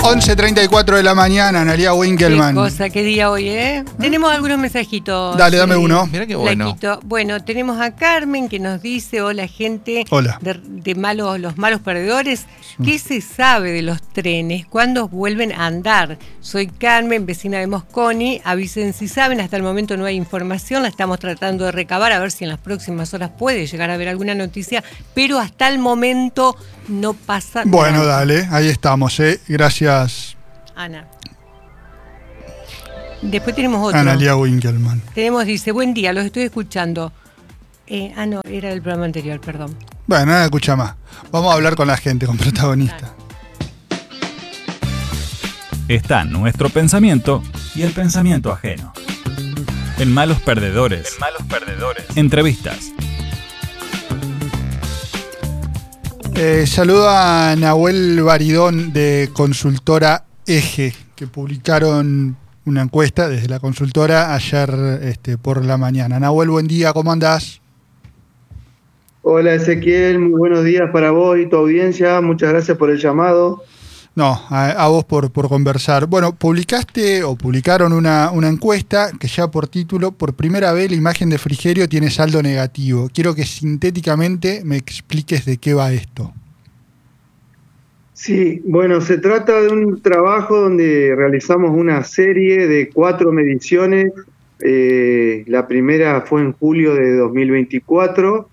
11:34 de la mañana, Analia Winkelmann. Qué cosa, qué día hoy, ¿eh? Tenemos algunos mensajitos. Dale, dame uno. Mira qué bueno. Laquito. Bueno, tenemos a Carmen que nos dice, hola gente. Hola. De los malos perdedores. ¿Qué se sabe de los trenes? ¿Cuándo vuelven a andar? Soy Carmen, vecina de Mosconi. Avisen si saben, hasta el momento no hay información. La estamos tratando de recabar, a ver si en las próximas horas puede llegar a haber alguna noticia. Pero hasta el momento no pasa nada. Bueno, dale, ahí estamos, Gracias. Ana. Después tenemos otro. Analia Winkelmann. Dice, buen día, los estoy escuchando. No, era del programa anterior, perdón. Bueno, no la escucha más. Vamos a hablar con la gente, con protagonista. Está nuestro pensamiento y el pensamiento ajeno. En Malos Perdedores. Entrevistas. Saludo a Nahuel Baridón de Consultora Eje, que publicaron una encuesta desde la consultora ayer por la mañana. Nahuel, buen día, ¿cómo andás? Hola Ezequiel, muy buenos días para vos y tu audiencia, muchas gracias por el llamado. No, a vos por conversar. Bueno, publicaron una encuesta que ya por título, por primera vez la imagen de Frigerio tiene saldo negativo. Quiero que sintéticamente me expliques de qué va esto. Sí, bueno, se trata de un trabajo donde realizamos una serie de 4 mediciones. La primera fue en julio de 2024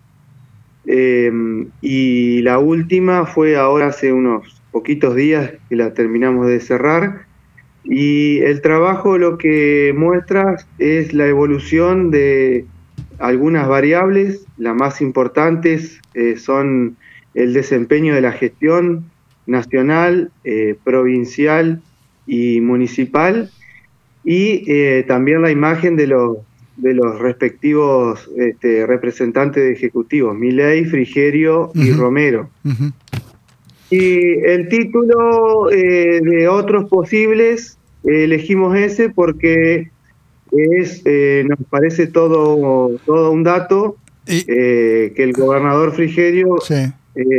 y la última fue ahora hace unos poquitos días que la terminamos de cerrar. Y el trabajo lo que muestra es la evolución de algunas variables. Las más importantes son el desempeño de la gestión nacional, provincial y municipal, y también la imagen de los respectivos representantes de ejecutivos, Milei, Frigerio y Romero. Uh-huh. Y el título de otros posibles, elegimos ese porque nos parece todo un dato que el gobernador Frigerio, sí,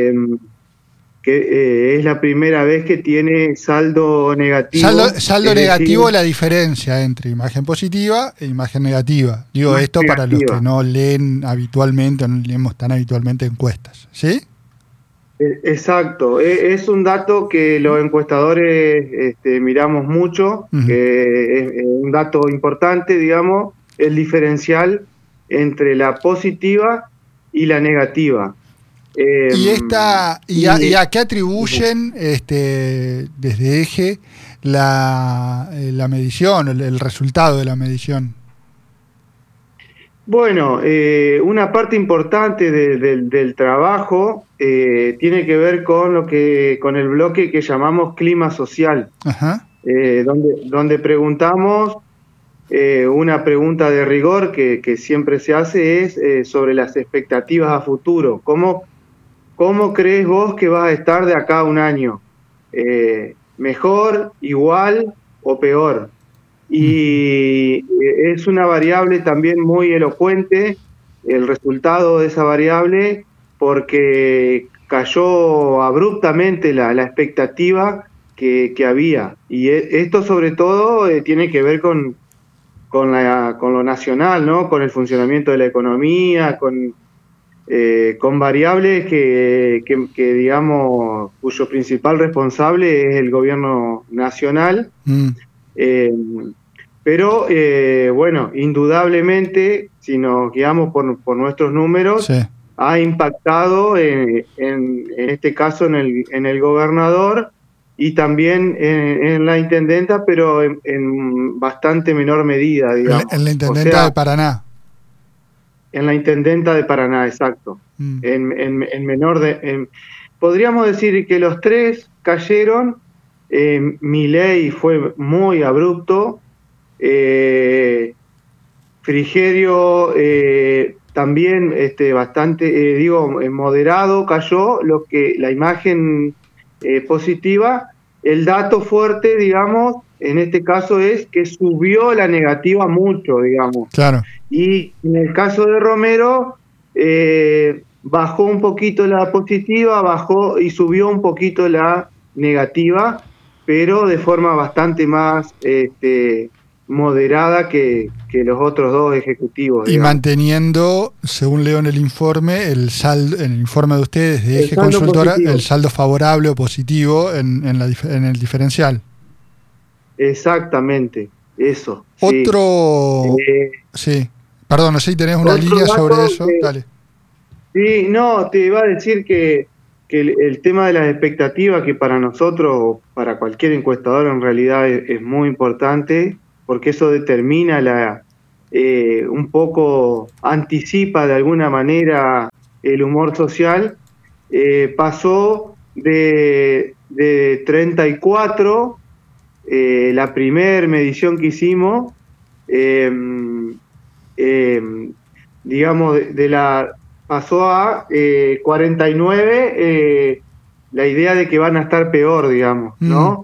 que es la primera vez que tiene saldo negativo. Saldo negativo es la diferencia entre imagen positiva e imagen negativa. Digo esto negativa. Para los que no leen habitualmente, no leemos tan habitualmente encuestas, ¿sí? Exacto, es un dato que los encuestadores miramos mucho, uh-huh. Es un dato importante, digamos, el diferencial entre la positiva y la negativa. ¿Y a qué atribuyen desde Eje la medición, el resultado de la medición? Bueno, una parte importante del trabajo tiene que ver con el bloque que llamamos clima social, donde preguntamos una pregunta de rigor que siempre se hace es sobre las expectativas a futuro. ¿Cómo crees vos que vas a estar de acá a un año? ¿Mejor, igual o peor? Y es una variable también muy elocuente el resultado de esa variable, porque cayó abruptamente la expectativa que había. Y esto sobre todo tiene que ver con lo nacional, ¿no? Con el funcionamiento de la economía, con variables que digamos, cuyo principal responsable es el gobierno nacional. Pero bueno, indudablemente, si nos guiamos por nuestros números, sí, ha impactado en este caso en el gobernador y también en la intendenta, pero en bastante menor medida, digamos. En la intendenta de Paraná. En la intendenta de Paraná, exacto. En menor podríamos decir que los tres cayeron. Milei fue muy abrupto. Frigerio también bastante, moderado cayó. La imagen positiva, el dato fuerte, digamos, en este caso es que subió la negativa mucho, digamos. Claro. Y en el caso de Romero, bajó un poquito la positiva, bajó y subió un poquito la negativa, pero de forma bastante más moderada que los otros dos ejecutivos. Y digamos. manteniendo, según leo en el informe, el saldo, en el informe de ustedes de Eje saldo Consultora, positivo. el saldo favorable o positivo en el diferencial. Exactamente, eso. Otro... Sí. Perdón, no sé si tenés una línea sobre eso. Dale. Sí, no, te iba a decir que el tema de las expectativas, que para nosotros, o para cualquier encuestador en realidad es muy importante, porque eso determina un poco, anticipa de alguna manera el humor social, pasó de 34, la primer medición que hicimos, digamos, pasó a 49, la idea de que van a estar peor, digamos, ¿no?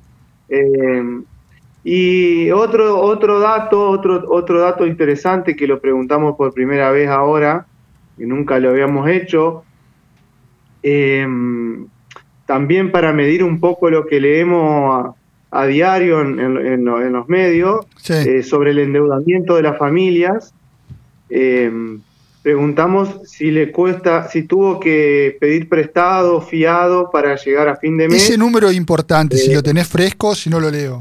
Y otro dato interesante que lo preguntamos por primera vez ahora, que nunca lo habíamos hecho, también para medir un poco lo que leemos a diario en los medios, sí. sobre el endeudamiento de las familias. Preguntamos si tuvo que pedir prestado, fiado para llegar a fin de mes. Ese número es importante, si lo tenés fresco, si no lo leo.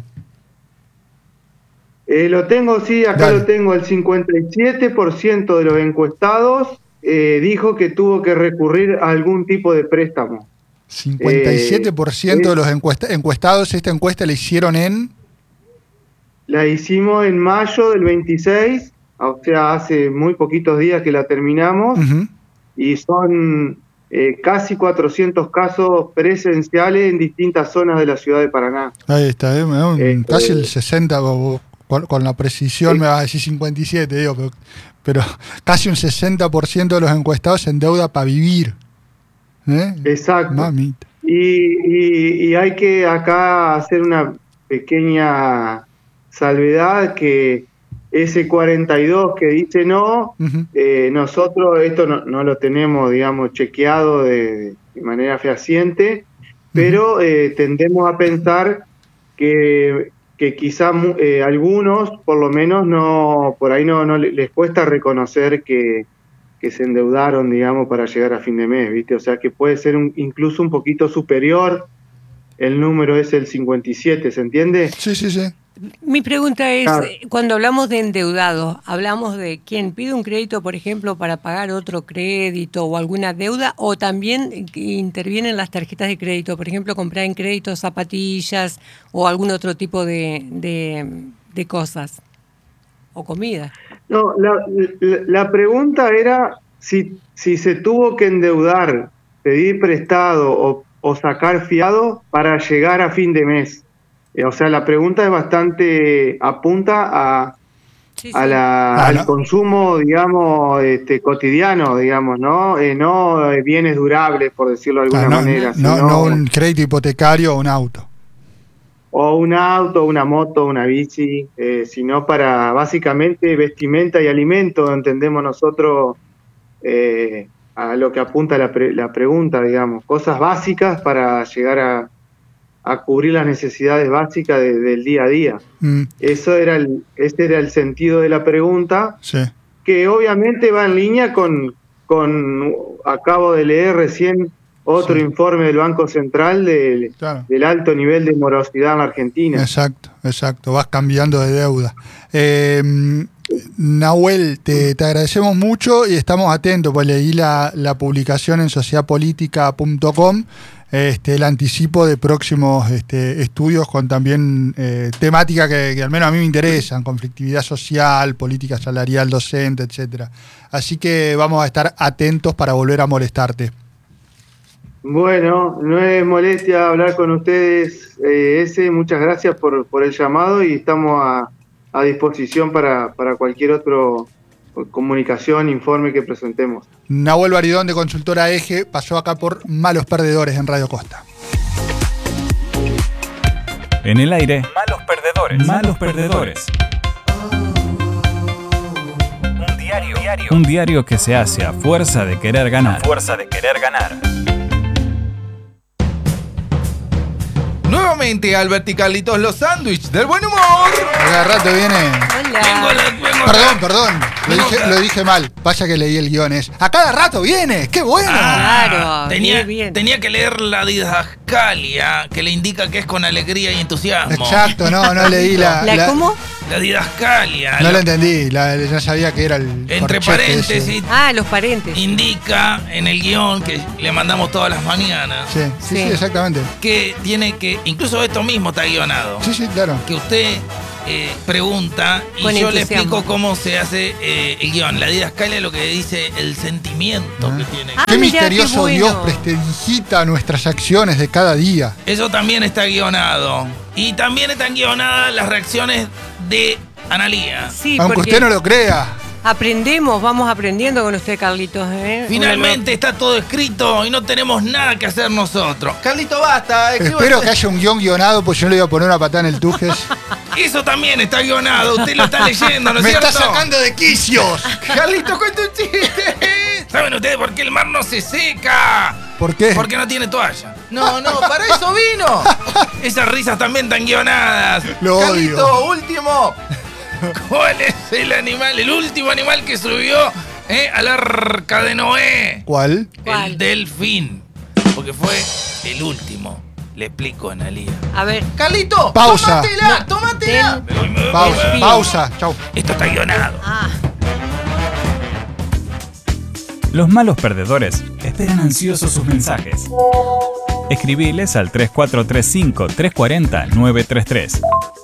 Lo tengo, sí, acá Dale. lo tengo. El 57% de los encuestados dijo que tuvo que recurrir a algún tipo de préstamo. 57% de los encuestados, esta encuesta la hicieron en... La hicimos en mayo del 26, o sea, hace muy poquitos días que la terminamos, y son casi 400 casos presenciales en distintas zonas de la ciudad de Paraná. Ahí está, casi el 60, con la precisión me vas a decir 57, digo, pero casi un 60% de los encuestados se endeuda para vivir. Exacto. Mamita. Y hay que acá hacer una pequeña salvedad, que ese 42 que dice no, nosotros esto no lo tenemos, digamos, chequeado de manera fehaciente, pero tendemos a pensar que quizás algunos, por lo menos, por ahí no les cuesta reconocer que se endeudaron, digamos, para llegar a fin de mes, ¿viste? O sea que puede ser incluso un poquito superior, el número es el 57, ¿se entiende? Sí. Mi pregunta es, Claro. Cuando hablamos de endeudados, ¿hablamos de quien pide un crédito, por ejemplo, para pagar otro crédito o alguna deuda, o también intervienen las tarjetas de crédito, por ejemplo, comprar en crédito zapatillas o algún otro tipo de cosas o comida? No, la pregunta era si se tuvo que endeudar, pedir prestado o sacar fiado para llegar a fin de mes. O sea, la pregunta es bastante, apunta al consumo, digamos, cotidiano, digamos, ¿no? No bienes durables, por decirlo de alguna manera. No un crédito hipotecario o un auto. O un auto, una moto, una bici, sino para básicamente vestimenta y alimento, entendemos nosotros, a lo que apunta la pregunta, digamos, cosas básicas para llegar a cubrir las necesidades básicas del día a día. Ese era el sentido de la pregunta, sí, que obviamente va en línea con acabo de leer recién otro informe del Banco Central del alto nivel de morosidad en la Argentina. Exacto, vas cambiando de deuda. Nahuel, te agradecemos mucho y estamos atentos, pues leí la publicación en sociedadpolitica.com, el anticipo de próximos estudios con también temática que al menos a mí me interesan, conflictividad social, política salarial docente, etcétera. Así que vamos a estar atentos para volver a molestarte. Bueno, no es molestia hablar con ustedes, muchas gracias por el llamado y estamos a disposición para cualquier otro comunicación, informe que presentemos. Nahuel Baridón de Consultora Eje pasó acá por Malos Perdedores en Radio Costa. En el aire, Malos Perdedores. Un diario que se hace a fuerza de querer ganar. Nuevamente, Albert y Carlitos, los sándwiches del buen humor. Cada rato viene. Hola. Perdón. Lo dije mal. Vaya que leí el guión. A cada rato viene. ¡Qué bueno! Claro, muy bien. Tenía que leer la didascalia, que le indica que es con alegría y entusiasmo. Exacto, no leí la ¿Cómo? La didascalia. No la entendí. Ya sabía que era el. Entre corchete paréntesis. Los paréntesis. Indica en el guión que le mandamos todas las mañanas. Sí, exactamente. Que tiene que. Incluso esto mismo está guionado. Sí, claro. Que usted pregunta y con yo entusiasmo. le explico cómo se hace el guión. La didascalia es lo que dice el sentimiento que tiene. Qué mirá, misterioso qué bueno. Dios prestidigita nuestras acciones de cada día. Eso también está guionado. Y también están guionadas las reacciones de Analía. Sí, Aunque porque usted no lo crea. vamos aprendiendo con usted, Carlitos. Finalmente está todo escrito y no tenemos nada que hacer nosotros. Carlito, basta. Espero que haya un guión guionado, pues yo no le voy a poner una patada en el tujes. Eso también está guionado. Usted lo está leyendo, ¿no es ¡Me cierto? está sacando de quicios! Carlito, cuenta un chiste. ¿Saben ustedes por qué el mar no se seca? ¿Por qué? Porque no tiene toalla. No, para eso vino. Esas risas también están guionadas. Lo Carlito, odio. último. ¿Cuál es el último animal que subió al arca de Noé? ¿Cuál? El delfín. Porque fue el último. Le explico a Analía. A ver. Carlito, Pausa. tómatela. Pausa. Chau. Esto está guionado. Los malos perdedores esperan ansiosos sus mensajes. Escribiles al 3435-340-933.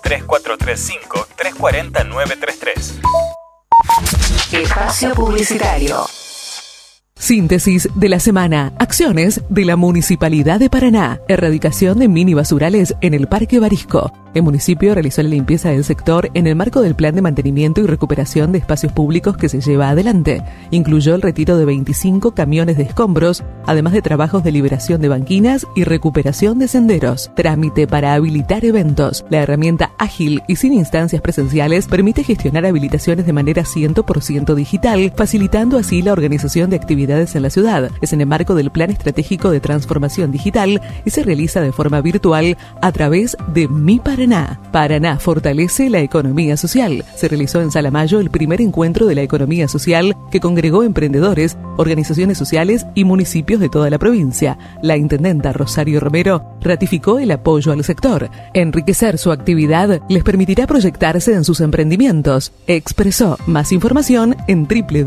3435-340-933. Espacio publicitario. Síntesis de la semana. Acciones de la Municipalidad de Paraná. Erradicación de mini basurales en el Parque Barisco. El municipio realizó la limpieza del sector en el marco del plan de mantenimiento y recuperación de espacios públicos que se lleva adelante. Incluyó el retiro de 25 camiones de escombros, además de trabajos de liberación de banquinas y recuperación de senderos. Trámite para habilitar eventos. La herramienta ágil y sin instancias presenciales permite gestionar habilitaciones de manera 100% digital, facilitando así la organización de actividades en la ciudad. Es en el marco del Plan Estratégico de Transformación Digital y se realiza de forma virtual a través de Mi Paraná. Paraná fortalece la economía social. Se realizó en Salamayo el primer encuentro de la economía social que congregó emprendedores, organizaciones sociales y municipios de toda la provincia. La intendenta Rosario Romero ratificó el apoyo al sector. Enriquecer su actividad les permitirá proyectarse en sus emprendimientos. Expresó más información en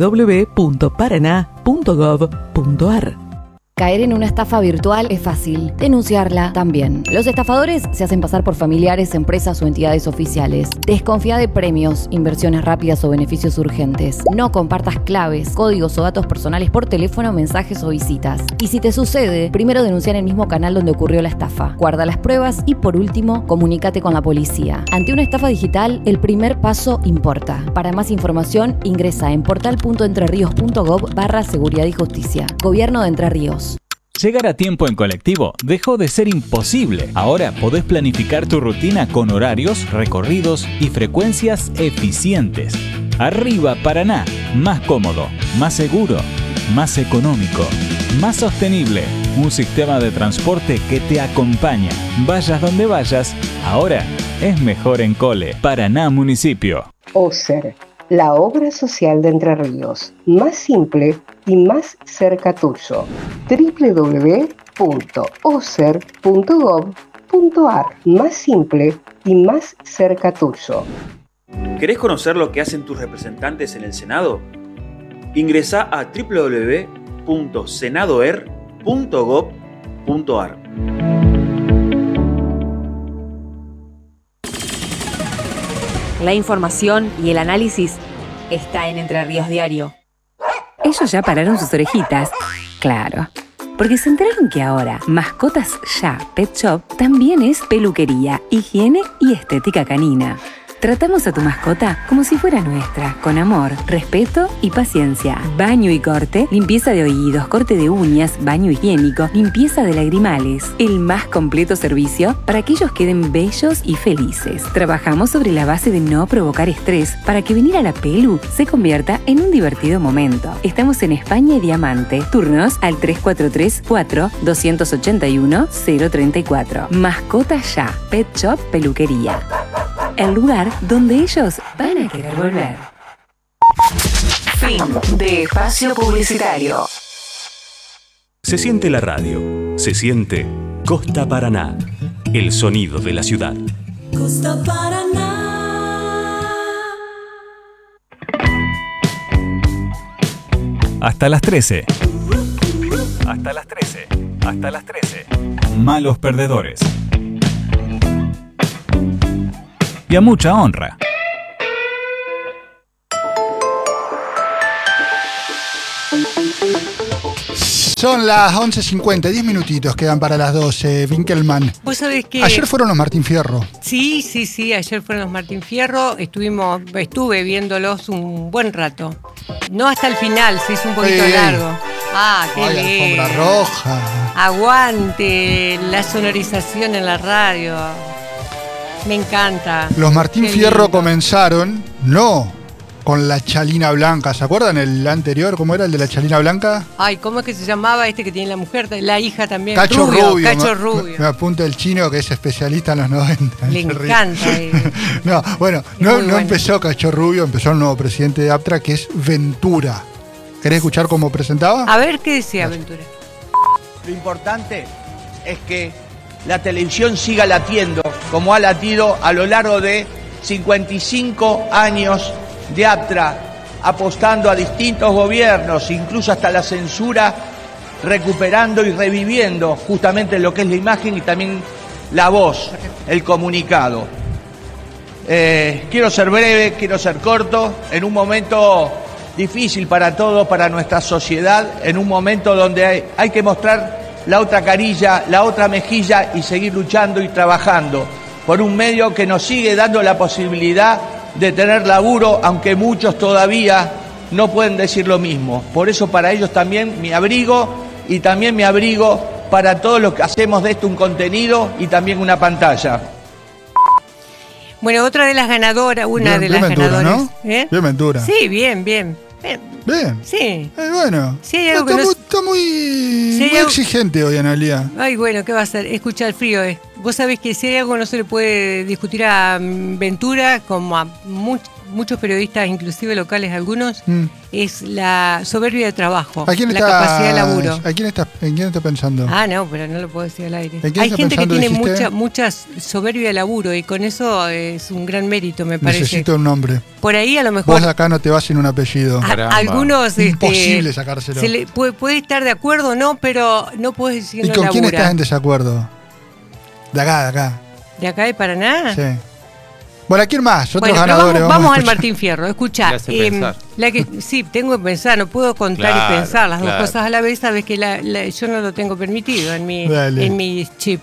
www.paraná.gov.ar. Caer en una estafa virtual es fácil, denunciarla también. Los estafadores se hacen pasar por familiares, empresas o entidades oficiales. Desconfía de premios, inversiones rápidas o beneficios urgentes. No compartas claves, códigos o datos personales por teléfono, mensajes o visitas. Y si te sucede, primero denuncia en el mismo canal donde ocurrió la estafa. Guarda las pruebas y por último, comunícate con la policía. Ante una estafa digital, el primer paso importa. Para más información, ingresa en portal.entrerios.gov/seguridad y justicia. Gobierno de Entre Ríos. Llegar a tiempo en colectivo dejó de ser imposible. Ahora podés planificar tu rutina con horarios, recorridos y frecuencias eficientes. Arriba Paraná, más cómodo, más seguro, más económico, más sostenible. Un sistema de transporte que te acompaña. Vayas donde vayas, ahora es mejor en Cole. Paraná Municipio. OSER, la obra social de Entre Ríos. Más simple y más cerca tuyo. www.oser.gov.ar. Más simple y más cerca tuyo. ¿Querés conocer lo que hacen tus representantes en el Senado? Ingresá a www.senadoer.gov.ar. La información y el análisis está en Entre Ríos Diario. Ellos ya pararon sus orejitas. Claro, porque se enteraron que ahora Mascotas Ya Pet Shop también es peluquería, higiene y estética canina. Tratamos a tu mascota como si fuera nuestra, con amor, respeto y paciencia. Baño y corte, limpieza de oídos, corte de uñas, baño higiénico, limpieza de lagrimales. El más completo servicio para que ellos queden bellos y felices. Trabajamos sobre la base de no provocar estrés para que venir a la pelu se convierta en un divertido momento. Estamos en España y Diamante. Turnos al 3434-281-034. Mascota Ya, Pet Shop Peluquería. El lugar donde ellos van a querer volver. Fin de espacio publicitario. Se siente la radio, se siente Costa Paraná, el sonido de la ciudad. Costa Paraná. Hasta las 13. Hasta las 13. Hasta las 13. Malos perdedores. Y a mucha honra. Son las 11:50, 10 minutitos quedan para las 12. Winkelmann. ¿Vos sabés que Ayer fueron los Martín Fierro. Sí, ayer fueron los Martín Fierro. Estuve viéndolos un buen rato. No hasta el final, se hizo un poquito largo. Ah, qué bien. Alfombra roja. Aguante la sonorización en la radio. Me encanta. Los Martín Qué Fierro lindo. comenzaron, no con la chalina blanca. ¿Se acuerdan el anterior? ¿Cómo era el de la chalina blanca? Ay, ¿cómo es que se llamaba este que tiene la mujer? La hija también. Cacho Rubio. Cacho Rubio. Me apunta el chino que es especialista en los 90. Le encanta. No, bueno, no empezó Cacho Rubio, empezó el nuevo presidente de Aptra, que es Ventura. ¿Querés escuchar cómo presentaba? A ver qué decía Ventura. Lo importante es que la televisión siga latiendo como ha latido a lo largo de 55 años de Aptra, apostando a distintos gobiernos, incluso hasta la censura, recuperando y reviviendo justamente lo que es la imagen y también la voz, el comunicado. Quiero ser breve, quiero ser corto, en un momento difícil para todos, para nuestra sociedad, en un momento donde hay que mostrar la otra carilla, la otra mejilla y seguir luchando y trabajando por un medio que nos sigue dando la posibilidad de tener laburo, aunque muchos todavía no pueden decir lo mismo. Por eso para ellos también mi abrigo y también mi abrigo para todos los que hacemos de esto un contenido y también una pantalla. Bueno, otra de las ganadoras, Bien Ventura, ganadoras. ¿no? Bien Ventura. Sí, bien. Bien. Sí. Bueno. Sí, hay algo está muy exigente hoy, Analia. Ay, bueno, ¿qué va a hacer? Escucha el frío, Vos sabés que si hay algo no se le puede discutir a Ventura, como a muchos periodistas, inclusive locales algunos, es la soberbia de trabajo, ¿A quién la capacidad de laburo. ¿En quién está pensando? Ah, no, pero no lo puedo decir al aire. ¿En quién Hay está gente que pensando, tiene dijiste? mucha soberbia de laburo y con eso es un gran mérito, me parece. Necesito un nombre. Por ahí a lo mejor... Vos de acá no te vas sin un apellido. Algunos... Imposible sacárselo. Se le puede estar de acuerdo o no, pero no puedes decir ¿Y no con quién labura. estás en desacuerdo? De acá. ¿De acá de Paraná? Sí. Bueno, ¿quién más? Otros Bueno, ganadores. vamos al escuchar. Martín Fierro. Escuchá, sí, tengo que pensar, no puedo contar Claro, y pensar las dos claro. cosas a la vez, sabes que yo no lo tengo permitido en mi chip.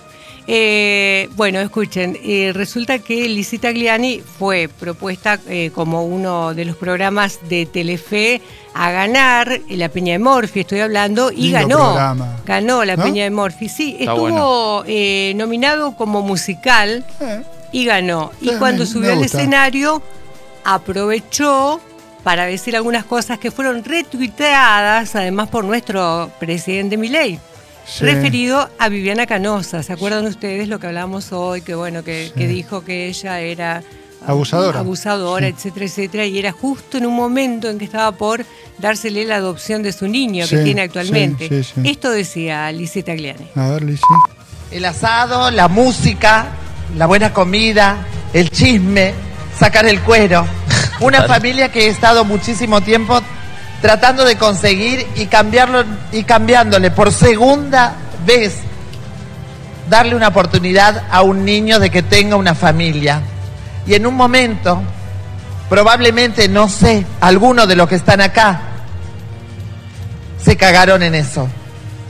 Bueno, escuchen, resulta que Lizzie Tagliani fue propuesta como uno de los programas de Telefe a ganar la Peña de Morphy, estoy hablando, y Lindo ganó. programa. Ganó la ¿No? Peña de Morphy. Sí, Está estuvo nominado como musical y ganó. Y cuando me subió al gusta. escenario, aprovechó para decir algunas cosas que fueron retuiteadas, además por nuestro presidente Milei. Sí. Referido a Viviana Canosa. ¿Se acuerdan ustedes lo que hablábamos hoy? Que bueno, que dijo que ella era Abusadora. etcétera, etcétera. Y era justo en un momento en que estaba por dársele la adopción de su niño que Sí, tiene actualmente. sí. Esto decía Lizzie Tagliani. A ver, Lizzie. El asado, la música, la buena comida, el chisme, sacar el cuero. Una familia que he estado muchísimo tiempo tratando de conseguir y cambiándole por segunda vez, darle una oportunidad a un niño de que tenga una familia. Y en un momento, probablemente, no sé, algunos de los que están acá se cagaron en eso.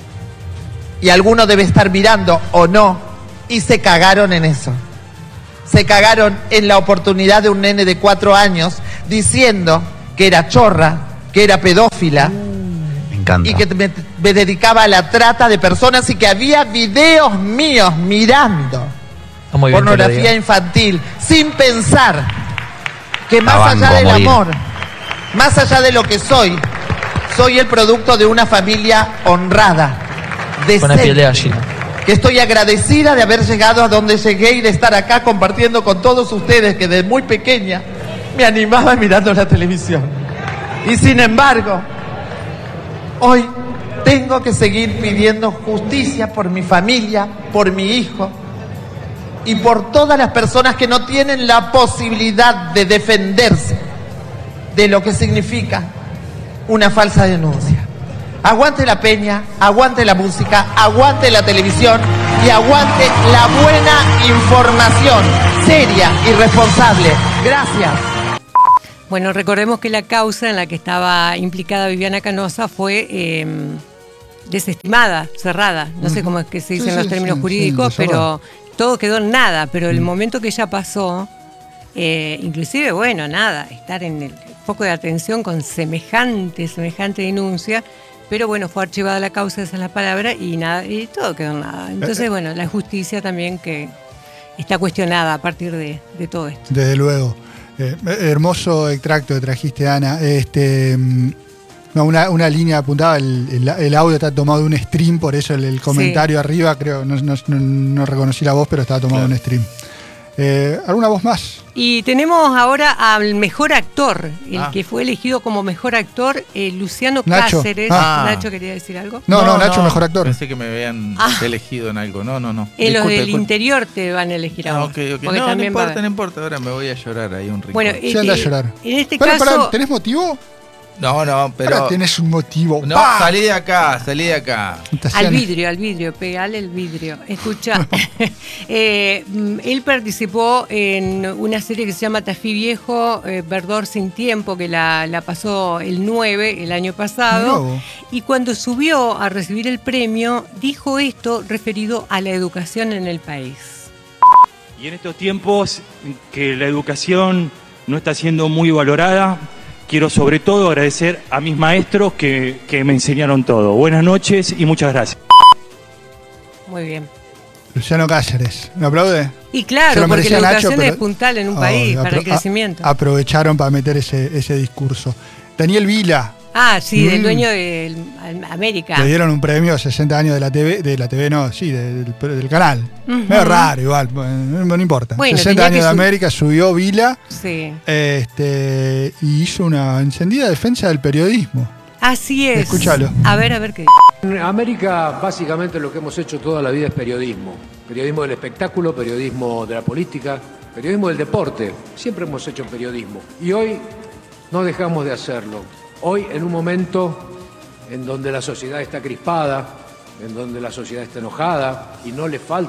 Y alguno debe estar mirando o no, y se cagaron en eso. se cagaron en la oportunidad de un nene de 4 años diciendo que era chorra, que era pedófila. Me encanta. Y que me dedicaba a la trata de personas y que había videos míos mirando pornografía infantil sin pensar que más allá del amor, más allá de lo que soy el producto de una familia honrada, decente, que estoy agradecida de haber llegado a donde llegué y de estar acá compartiendo con todos ustedes que desde muy pequeña me animaba mirando la televisión. Y sin embargo, hoy tengo que seguir pidiendo justicia por mi familia, por mi hijo y por todas las personas que no tienen la posibilidad de defenderse de lo que significa una falsa denuncia. Aguante la peña, aguante la música, aguante la televisión y aguante la buena información, seria y responsable. Gracias. Bueno, recordemos que la causa en la que estaba implicada Viviana Canosa fue desestimada, cerrada. No sé cómo es que se dicen los términos jurídicos, pero todo quedó en nada. Pero el momento que ella pasó, inclusive, bueno, nada, estar en el foco de atención con semejante denuncia, pero bueno, fue archivada la causa, esa es la palabra, y nada, y todo quedó en nada. Entonces, bueno, la justicia también que está cuestionada a partir de todo esto. Desde luego. Hermoso extracto que trajiste, Ana. Una línea apuntada, el audio está tomado de un stream, por eso el comentario arriba, creo, no reconocí la voz, pero estaba tomado de un stream. ¿Alguna voz más? Y tenemos ahora al mejor actor, el que fue elegido como mejor actor, Luciano Nacho. Cáceres. Nacho quería decir algo. No, Nacho, mejor actor. Pensé que me habían elegido en algo. No. En los del interior te van a elegir ahora. Okay. No importa, ahora me voy a llorar ahí un rincón. Bueno, anda a llorar. En este caso... ¿tenés motivo? No, pero... Ahora tenés un motivo. No, salí de acá. Al vidrio, pegale el vidrio. Escucha, él participó en una serie que se llama Tafí Viejo, Verdor sin Tiempo, que la pasó el 9 el año pasado. No. Y cuando subió a recibir el premio, dijo esto referido a la educación en el país. Y en estos tiempos que la educación no está siendo muy valorada, quiero sobre todo agradecer a mis maestros que me enseñaron todo. Buenas noches y muchas gracias. Muy bien. Luciano Cáceres, ¿me aplaude? Y claro, porque la educación Nacho, es puntal en un país para el crecimiento. Aprovecharon para meter ese discurso. Daniel Vila. Sí, del dueño de América. Le dieron un premio a 60 años del canal. Medio raro igual, no importa. Bueno, 60 años de América, subió Vila. Sí. Y hizo una encendida defensa del periodismo. Así es. Escúchalo. A ver qué. En América, básicamente lo que hemos hecho toda la vida es periodismo. Periodismo del espectáculo, periodismo de la política, periodismo del deporte. Siempre hemos hecho periodismo. Y hoy no dejamos de hacerlo. Hoy, en un momento en donde la sociedad está crispada, en donde la sociedad está enojada y no le falta